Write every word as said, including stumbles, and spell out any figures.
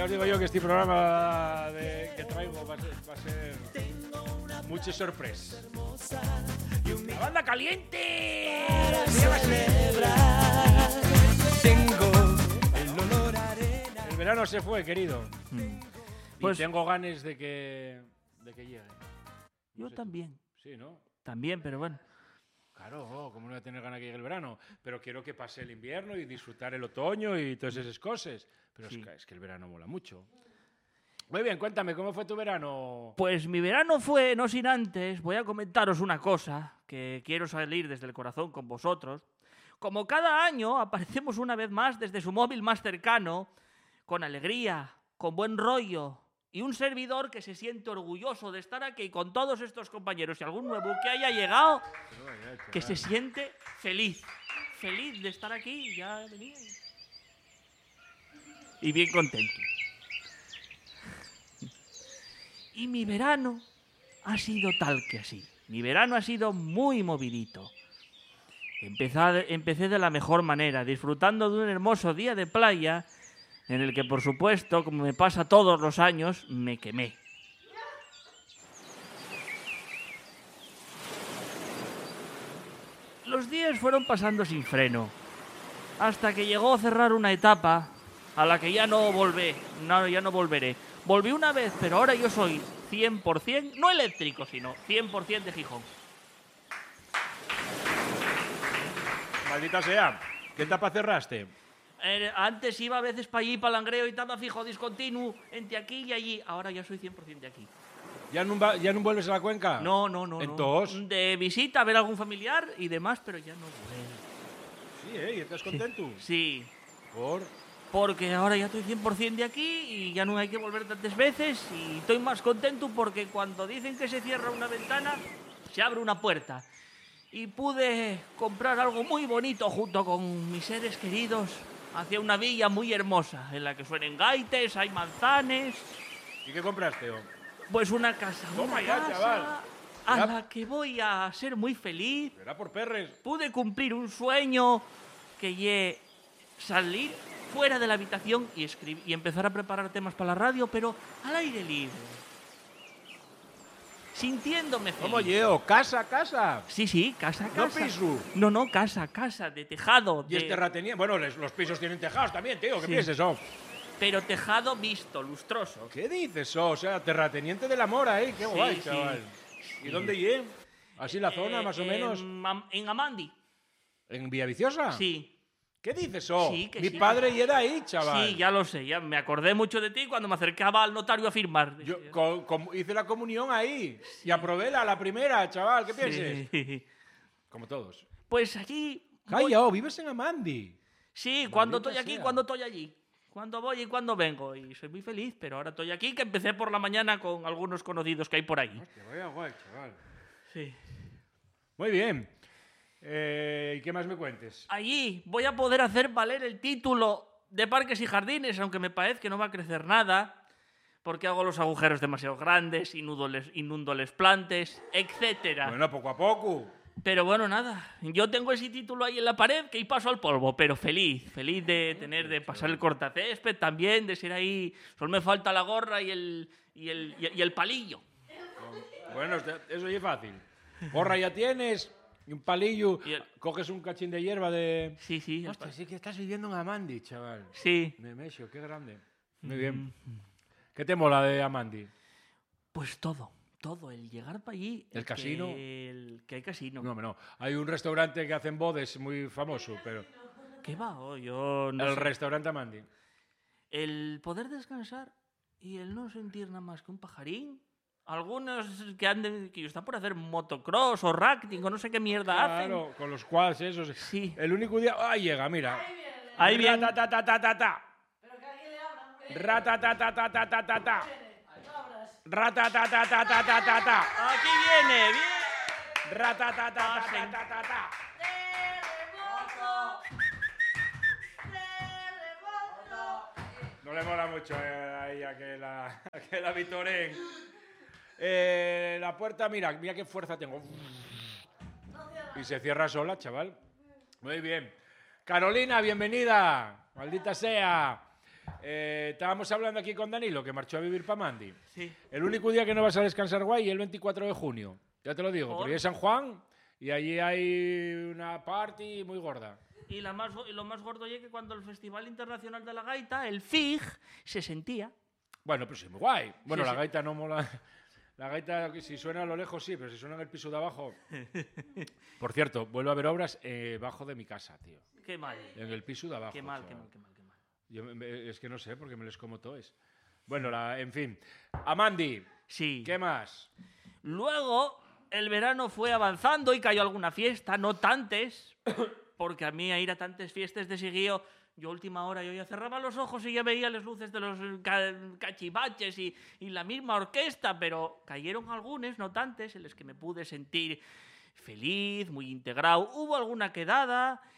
ya os digo yo que este programa de, que traigo va a ser, va a ser muchas sorpresas. ¡La banda caliente! Tengo el olor a arena. El verano se fue, querido. Mm. Y Pues tengo ganas de que, de que llegue. yo sé. también. Sí, ¿no? También, pero bueno. Claro, oh, como no voy a tener ganas que llegue el verano. Pero quiero que pase el invierno y disfrutar el otoño y todas esas cosas. Pero Sí. es, que, es que el verano mola mucho. Muy bien, cuéntame, ¿cómo fue tu verano? Pues mi verano fue, no sin antes, voy a comentaros una cosa que quiero salir desde el corazón con vosotros. Como cada año aparecemos una vez más desde su móvil más cercano, con alegría, con buen rollo y un servidor que se siente orgulloso de estar aquí con todos estos compañeros y algún nuevo que haya llegado, que se siente feliz. Feliz de estar aquí, ya venía. Y bien contento. Y mi verano ha sido tal que así. Mi verano ha sido muy movidito. Empezad- empecé de la mejor manera, disfrutando de un hermoso día de playa, en el que, por supuesto, como me pasa todos los años, me quemé. Los días fueron pasando sin freno, hasta que llegó a cerrar una etapa a la que ya no volvé, no, ya no volveré. Volví una vez, pero ahora yo soy cien por cien, no eléctrico, sino cien por cien de Gijón. Maldita sea, ¿qué etapa cerraste? Eh, antes iba a veces para allí, para Langreo, y estaba fijo discontinuo entre aquí y allí. Ahora ya soy cien por cien de aquí. ¿Ya no, va- ya no vuelves a la cuenca? No, no, no. no. Entonces. De visita, a ver algún familiar y demás, pero ya no vuelvo. Sí, ¿eh? ¿Y estás contento? Sí, Por... porque ahora ya estoy cien por cien de aquí y ya no hay que volver tantas veces y estoy más contento porque cuando dicen que se cierra una ventana, se abre una puerta. Y pude comprar algo muy bonito junto con mis seres queridos hacia una villa muy hermosa en la que suenen gaites, hay manzanes. ¿Y qué compraste? Oh? Pues una casa, Toma una ya, casa chaval. a Ya. la que voy a ser muy feliz. Era por perres. Pude cumplir un sueño que lle salir fuera de la habitación y, escribir, y empezar a preparar temas para la radio, pero al aire libre. Sintiéndome feliz. ¿Cómo llevo? ¿Casa, casa? Sí, sí, casa, ¿No casa. piso? No, no, casa, casa, de tejado. ¿Y de- es terrateniente? Bueno, les- los pisos tienen tejados también, tío. ¿Qué Sí. piensas, oh? Pero tejado visto, lustroso. ¿Qué dices, oh? O sea, terrateniente del amor ahí. Qué Sí, guay, sí. chaval. ¿Y Sí. dónde llegué? ¿Así la zona, Eh, más o en menos? Am- En Amandi. ¿En Villaviciosa? Sí. ¿Qué dices, oh? Sí, que Mi sí. padre y era ahí, chaval. Sí, ya lo sé, ya me acordé mucho de ti cuando me acercaba al notario a firmar. Yo Decía. co- com- hice la comunión ahí. Y aprobé la, la primera, chaval. ¿Qué piensas? Sí. Como todos. Pues aquí. voy- Calla, oh, vives en Amandi. Sí, cuando Maldita estoy aquí, sea. cuando estoy allí. Cuando voy y cuando vengo. Y soy muy feliz, pero ahora estoy aquí, que empecé por la mañana con algunos conocidos que hay por ahí. Hostia, vaya guay, chaval. Sí. Muy bien. Eh, ¿Y qué más me cuentes? Allí voy a poder hacer valer el título de parques y jardines, aunque me parece que no va a crecer nada, porque hago los agujeros demasiado grandes, inundo les, inundo les plantes, etcétera. Bueno, poco a poco. Pero bueno, nada. Yo tengo ese título ahí en la pared que y paso al polvo, pero feliz. Feliz de tener, de pasar el cortacésped también, de ser ahí. Solo me falta la gorra y el, y el, y el palillo. Bueno, eso ya es fácil. Gorra ya tienes, y un palillo. Y el- Coges un cachín de hierba de... Sí, sí. el Hostia, pa- sí que estás viviendo en Amandi, chaval. Sí. Nemesio, qué grande. Muy bien. ¿Qué te mola de Amandi? Pues todo. Todo. El llegar para allí. ¿El casino? Que, el, que hay casino. No, no. Hay un restaurante que hacen bodes muy famoso, pero... ¿Qué va? Oh, yo no el sé. restaurante Amandi. El poder descansar y el no sentir nada más que un pajarín. Algunos que anden, que está por hacer motocross o racting o no sé qué mierda hacen. Claro, con los quads esos. Sí. El único día... ¡Ah, llega, mira! Ahí viene. Ratatatatata. Ratatatatata. Ratatatatata. Aquí viene, bien. Ratatatatata. No le mola mucho eh, ahí a que la, a que la vitoren. Eh, la puerta, mira, mira qué fuerza tengo. Y se cierra sola, chaval. Muy bien. Carolina, bienvenida. Maldita sea. eh, estábamos hablando aquí con Danilo, que marchó a vivir para Mandi. Sí. El único día que no vas a descansar guay es el veinticuatro de junio. Ya te lo digo, ¿Por? porque es San Juan y allí hay una party muy gorda. Y, la más, y lo más gordo es que cuando el Festival Internacional de la Gaita, el F I G, se sentía. Bueno, pues sí, muy guay. Bueno, Sí, la sí. gaita no mola. La gaita, si suena a lo lejos, sí, pero si suena en el piso de abajo. Por cierto, vuelvo a ver obras eh, bajo de mi casa, tío. Qué mal. En el piso de abajo. Qué mal, qué chaval. mal, qué mal, qué mal. Yo me- me- es que no sé, porque me les como toes. Bueno, la, en fin. Amandi, Sí. ¿qué más? Luego, el verano fue avanzando y cayó alguna fiesta, no tantes, porque a mí a ir a tantas fiestas de seguido, yo a última hora yo ya cerraba los ojos y ya veía las luces de los ca- cachivaches y, y la misma orquesta, pero cayeron algunas, no tantas, en las que me pude sentir feliz, muy integrado. Hubo alguna quedada